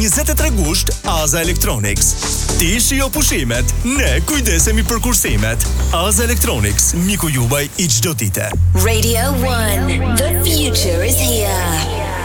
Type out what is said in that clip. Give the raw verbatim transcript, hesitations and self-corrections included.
njëzet e tre gusht, Aza Electronics. Ti shijo pushimet, ne kujdesemi për kursimet. Aza Electronics, miku juaj i çdo dite. Radio one, the future is here.